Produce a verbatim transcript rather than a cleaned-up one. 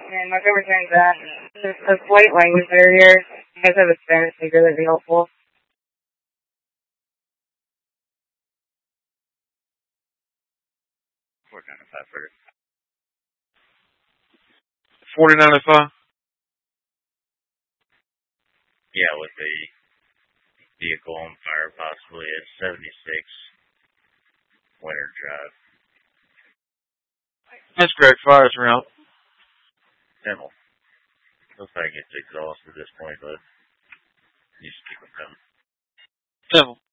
in Montgomery County that. There's a slight language barrier. You guys have a Spanish speaker, that'd be helpful. four ninety-five for it. forty ninety-five? Yeah, with the vehicle on fire possibly at seventy-six Winter Drive. That's correct. Fire's around. Simple. Looks like it's exhausted at this point, but you just keep it coming. Simple.